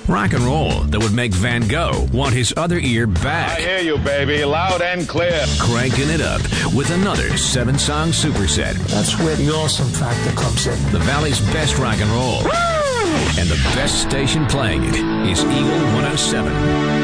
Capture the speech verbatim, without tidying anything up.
Rock and roll that would make Van Gogh want his other ear back. I hear you, baby, loud and clear. Cranking it up with another seven-song superset. That's where the awesome factor comes in. The Valley's best rock and roll. Woo! And the best station playing it is Eagle one oh seven.